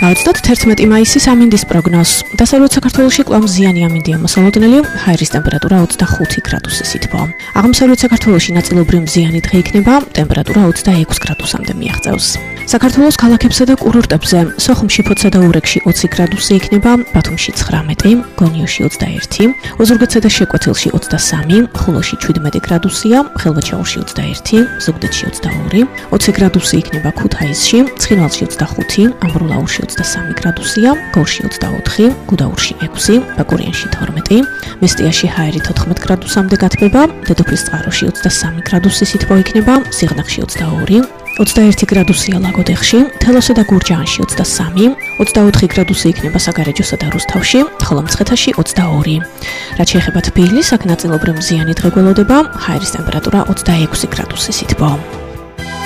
Გავაცდოთ 11 მაისის ამინდის პროგნოზს. დასავლეთ საქართველოში კვლავ მზიანი ამინდია მოსალოდნელი, ჰაერის ტემპერატურა 25 გრადუსი სითბოა. აღმოსავლეთ საქართველოში ნაწილობრივ მზიანი დღე იქნება, ტემპერატურა 26 გრადუსამდე მიაღწევს. საქართველოს ქალაქებსა და კურორტებზე სოხუმში, ფოთსა და ურეკში 20 გრადუსი იქნება, ბათუმში 19, გონიოში 21, ოზურგეთსა და შეკვეთილში 23, ხულოში 17 გრადუსია, ხელვაჩაურში 21, ზუგდიდში 22, 20 გრადუსი იქნება ქუთაისში, ცხინვალში 25, ამბროლაურში 23 გრადუსია, გორში 24, გუდაურში 6, ბაკურიანში 12, მესტიაში ჰაერი 14 გრადუსამდე გათბება, დედოფლის წყაროში 23 გრადუსი სითბო იქნება, სიღნაღში 22, 21 გრადუსია ლაგოდეხში, თელოსა და გურჯაანში 23, 24 გრადუსი იქნება საგარეჯოსა და რუსთავში, ხოლო მცხეთაში 22. რაც შეეხება თბილისს, აქ ნაწილობრივ მზიანი დღე გველოდება, ჰაერის ტემპერატურა 26 გრადუსი სითბო.